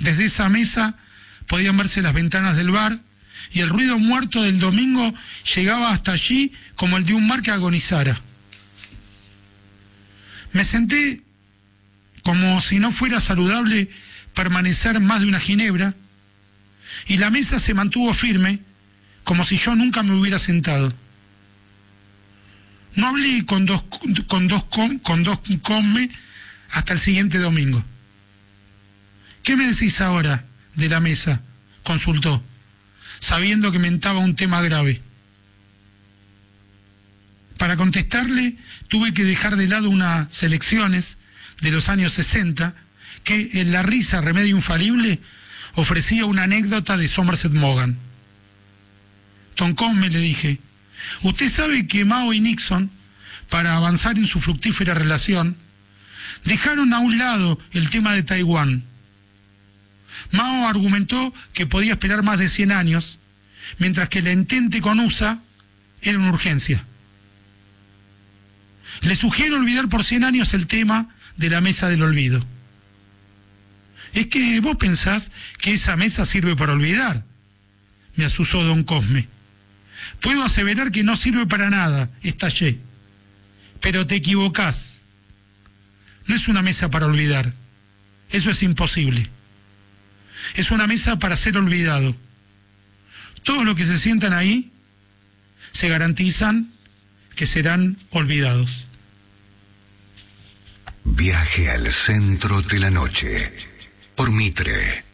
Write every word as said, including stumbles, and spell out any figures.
Desde esa mesa podían verse las ventanas del bar y el ruido muerto del domingo llegaba hasta allí como el de un mar que agonizara. Me senté como si no fuera saludable permanecer más de una ginebra, y la mesa se mantuvo firme, como si yo nunca me hubiera sentado. No hablé con dos con dos con, con dos Cosme hasta el siguiente domingo. ¿Qué me decís ahora de la mesa?, consultó, sabiendo que mentaba un tema grave. Para contestarle tuve que dejar de lado unas selecciones de los años sesenta que en La risa, remedio infalible ofrecía una anécdota de Somerset Maugham. Don Cosme, le dije, usted sabe que Mao y Nixon, para avanzar en su fructífera relación, dejaron a un lado el tema de Taiwán. Mao argumentó que podía esperar más de cien años, mientras que el entente con U S A era una urgencia. Le sugiero olvidar por cien años el tema de la mesa del olvido. ¿Es que vos pensás que esa mesa sirve para olvidar?, me asusó don Cosme. Puedo aseverar que no sirve para nada, estallé. Pero te equivocás. No es una mesa para olvidar. Eso es imposible. Es una mesa para ser olvidado. Todos los que se sientan ahí se garantizan que serán olvidados. Viaje al centro de la noche por Mitre.